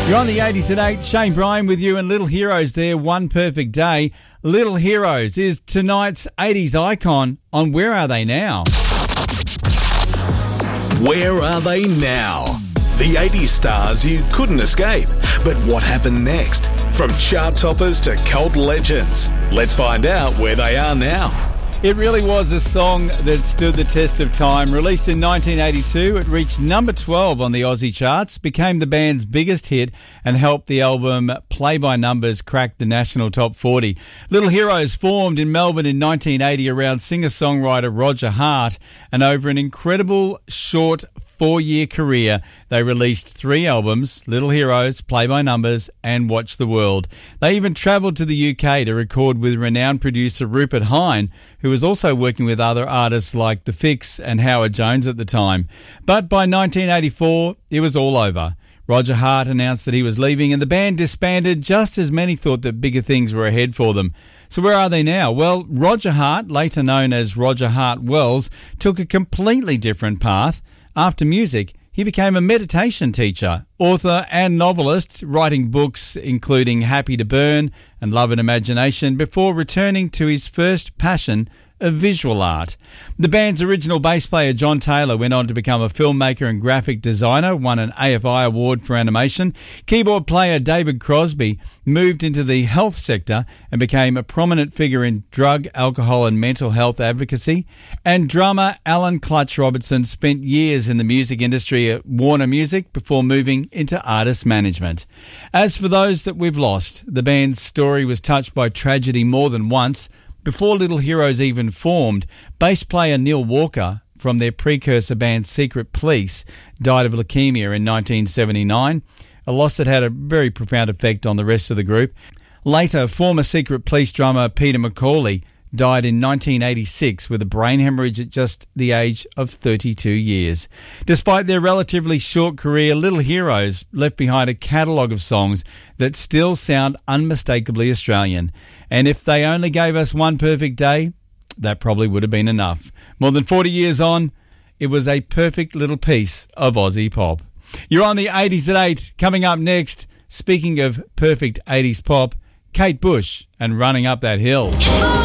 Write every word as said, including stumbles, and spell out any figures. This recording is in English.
You're on the eighties at eight. Shane Bryan with you and Little Heroes there. One Perfect Day. Little Heroes is tonight's eighties icon on Where Are They Now? Where are they now? The eighties stars you couldn't escape. But what happened next? From chart toppers to cult legends. Let's find out where they are now. It really was a song that stood the test of time. Released in nineteen eighty-two, it reached number twelve on the Aussie charts, became the band's biggest hit and helped the album Play by Numbers crack the national top forty. Little Heroes formed in Melbourne in nineteen eighty around singer-songwriter Roger Hart, and over an incredible short four-year career, they released three albums, Little Heroes, Play by Numbers and Watch the World. They even travelled to the U K to record with renowned producer Rupert Hine, who was also working with other artists like The Fix and Howard Jones at the time. But by nineteen eighty-four, it was all over. Roger Hart announced that he was leaving and the band disbanded just as many thought that bigger things were ahead for them. So where are they now? Well, Roger Hart, later known as Roger Hart Wells, took a completely different path. After music, he became a meditation teacher, author and novelist, writing books including Happy to Burn and Love and Imagination before returning to his first passion of visual art. The band's original bass player John Taylor went on to become a filmmaker and graphic designer, won an A F I award for animation. Keyboard player David Crosby moved into the health sector and became a prominent figure in drug, alcohol and mental health advocacy. And drummer Alan Clutch Robertson spent years in the music industry at Warner Music before moving into artist management. As for those that we've lost, the band's story was touched by tragedy more than once. Before Little Heroes even formed, bass player Neil Walker from their precursor band Secret Police died of leukemia in nineteen seventy-nine, a loss that had a very profound effect on the rest of the group. Later, former Secret Police drummer Peter McCauley died in nineteen eighty-six with a brain hemorrhage at just the age of thirty-two years. Despite their relatively short career, Little Heroes left behind a catalogue of songs that still sound unmistakably Australian. And if they only gave us one perfect day, that probably would have been enough. More than forty years on, it was a perfect little piece of Aussie pop. You're on the eighties at eight. Coming up next, speaking of perfect eighties pop, Kate Bush and Running Up That Hill.